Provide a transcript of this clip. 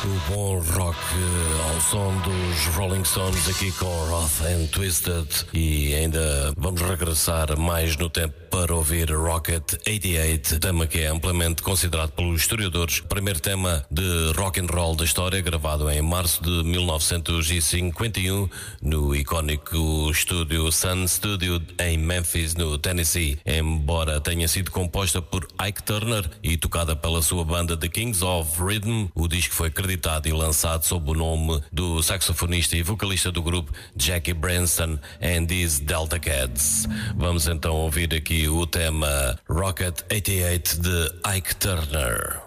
O bom rock ao som dos Rolling Stones aqui com Rough and Twisted, e ainda vamos regressar mais no tempo para ouvir Rocket 88, tema que é amplamente considerado pelos historiadores o primeiro tema de rock and roll da história, gravado em março de 1951 no icónico estúdio Sun Studio em Memphis, no Tennessee. Embora tenha sido composta por Ike Turner e tocada pela sua banda The Kings of Rhythm, o disco foi acreditado e lançado sob o nome do saxofonista e vocalista do grupo Jackie Branson and his Delta Cats. Vamos então ouvir aqui o tema Rocket 88 de Ike Turner.